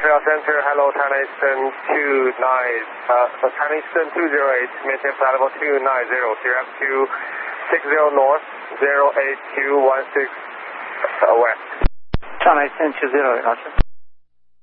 Montreal Center, hello, China Eastern 208, maintain flight level 290, clear up to 60 north, 08216 west. China Eastern 208, roger.